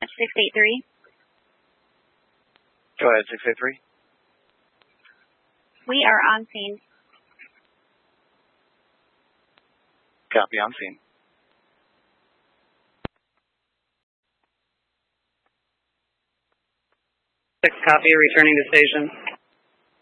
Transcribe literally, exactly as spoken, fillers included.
six eight three. Go ahead, six eight three. We are on scene. Copy, on scene. Six copy, returning to station.